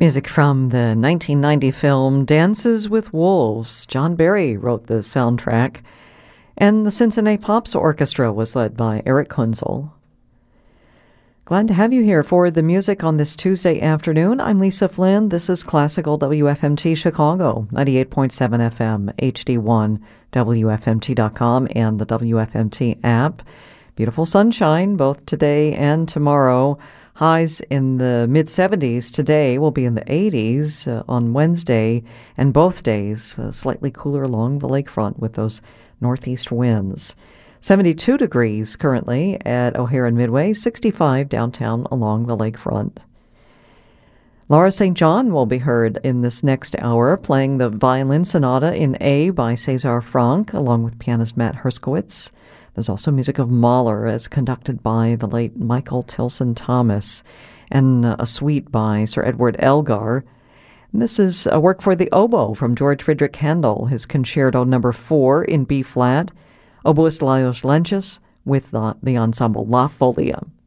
Music from the 1990 film Dances with Wolves. John Barry wrote the soundtrack, and the Cincinnati Pops Orchestra was led by Eric Kunzel. Glad to have you here for the music on this Tuesday afternoon. I'm Lisa Flynn. This is Classical WFMT Chicago, 98.7 FM, HD1, WFMT.com, and the WFMT app. Beautiful sunshine both today and tomorrow. Highs in the mid-70s. Today will be in the 80s on Wednesday, and both days slightly cooler along the lakefront with those northeast winds. 72 degrees currently at O'Hare and Midway, 65 downtown along the lakefront. Laura St. John will be heard in this next hour, playing the Violin Sonata in A by César Franck, along with pianist Matt Herskowitz. There's also music of Mahler, as conducted by the late Michael Tilson Thomas, and a suite by Sir Edward Elgar. And this is a work for the oboe from George Friedrich Handel, his Concerto No. 4 in B-flat, oboist Lajos Lenčas with the ensemble La Folia.